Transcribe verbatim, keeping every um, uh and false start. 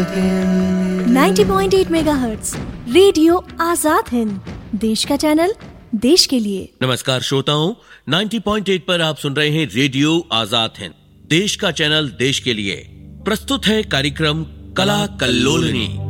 नब्बे पॉइंट आठ megahertz radio Azad Hind, देश का चैनल, देश के लिए। नमस्कार श्रोताओं, नब्बे पॉइंट आठ पर आप सुन रहे हैं रेडियो आजाद हिंद, देश का चैनल, देश के लिए। प्रस्तुत है कार्यक्रम कला कल्लोलिनी।